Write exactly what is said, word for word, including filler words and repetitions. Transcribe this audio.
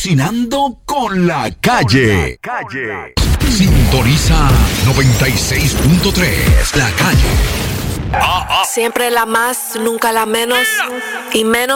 Cocinando con la calle. calle. Sintoniza noventa y seis punto tres, La Calle. Siempre la más, nunca la menos. Y menos